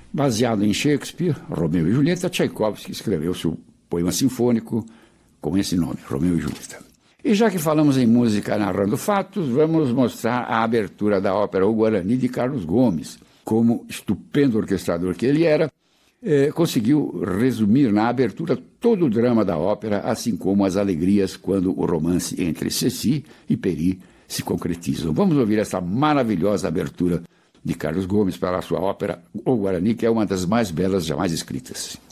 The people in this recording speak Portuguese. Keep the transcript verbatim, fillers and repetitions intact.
Baseado em Shakespeare, Romeu e Julieta, Tchaikovsky escreveu seu poema sinfônico com esse nome, Romeu e Julieta. E já que falamos em música narrando fatos, vamos mostrar a abertura da ópera O Guarani de Carlos Gomes. Como estupendo orquestrador que ele era, eh, conseguiu resumir na abertura todo o drama da ópera, assim como as alegrias quando o romance entre Ceci e Peri se concretizam. Vamos ouvir essa maravilhosa abertura de Carlos Gomes para a sua ópera O Guarani, que é uma das mais belas jamais escritas.